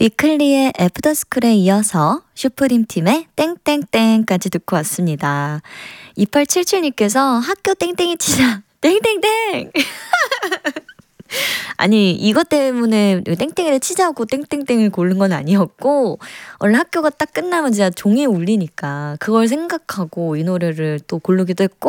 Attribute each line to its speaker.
Speaker 1: 위클리의 애프터스쿨에 이어서 슈프림 팀의 땡땡땡까지 듣고 왔습니다. 2877님께서 학교 땡땡이 치자. 땡땡땡! 아니 이것 때문에 땡땡이를 치자고 땡땡땡을 고른 건 아니었고 원래 학교가 딱 끝나면 진짜 종이 울리니까 그걸 생각하고 이 노래를 또 고르기도 했고